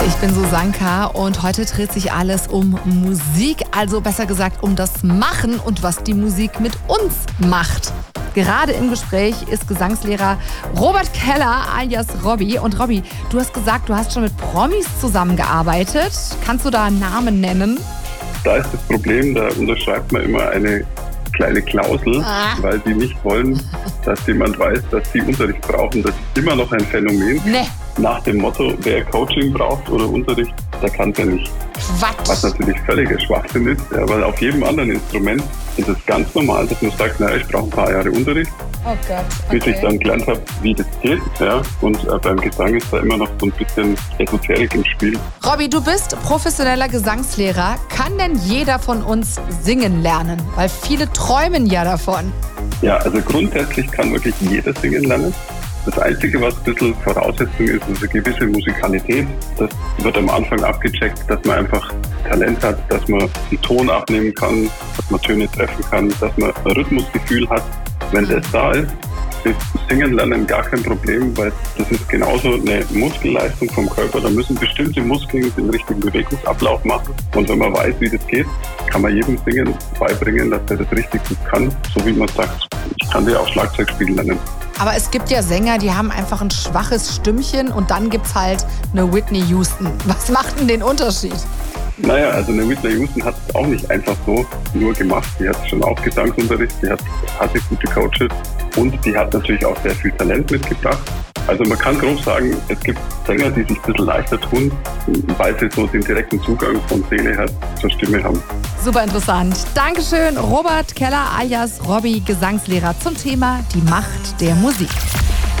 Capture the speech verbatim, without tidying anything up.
Ich bin Susanka und heute dreht sich alles um Musik, also besser gesagt um das Machen und was die Musik mit uns macht. Gerade im Gespräch ist Gesangslehrer Robert Keller alias Robby. Und Robby, du hast gesagt, du hast schon mit Promis zusammengearbeitet. Kannst du da einen Namen nennen? Da ist das Problem, da unterschreibt man immer eine kleine Klausel, ah. weil sie nicht wollen, dass jemand weiß, dass sie Unterricht brauchen. Das ist immer noch ein Phänomen. Nee. Nach dem Motto, wer Coaching braucht oder Unterricht, der kann es ja nicht. Quatsch. Was natürlich völliger Schwachsinn ist, ja, weil auf jedem anderen Instrument ist es ganz normal, dass man sagt, naja, ich brauche ein paar Jahre Unterricht. Oh Gott, okay. Bis ich dann gelernt habe, wie das geht. Ja. Und äh, beim Gesang ist da immer noch so ein bisschen Esoterik im Spiel. Robby, du bist professioneller Gesangslehrer. Kann denn jeder von uns singen lernen? Weil viele träumen ja davon. Ja, also grundsätzlich kann wirklich jeder singen lernen. Das Einzige, was ein bisschen Voraussetzung ist, ist eine gewisse Musikalität. Das wird am Anfang abgecheckt, dass man einfach Talent hat, dass man einen Ton abnehmen kann, dass man Töne treffen kann, dass man ein Rhythmusgefühl hat. Wenn das da ist, ist Singen lernen gar kein Problem, weil das ist genauso eine Muskelleistung vom Körper. Da müssen bestimmte Muskeln den richtigen Bewegungsablauf machen. Und wenn man weiß, wie das geht, kann man jedem Singen beibringen, dass er das richtig gut kann. So wie man sagt, ich kann dir auch Schlagzeug spielen lernen. Aber es gibt ja Sänger, die haben einfach ein schwaches Stimmchen und dann gibt's halt eine Whitney Houston. Was macht denn den Unterschied? Naja, also eine Whitney Houston hat es auch nicht einfach so nur gemacht. Die hat schon auch Gesangsunterricht, die hat, hatte gute Coaches und die hat natürlich auch sehr viel Talent mitgebracht. Also man kann grob sagen, es gibt Sänger, die sich ein bisschen leichter tun, weil sie so den direkten Zugang von Seele her zur Stimme haben. Super interessant. Dankeschön, Robert Keller alias Robby, Gesangslehrer zum Thema die Macht der Musik.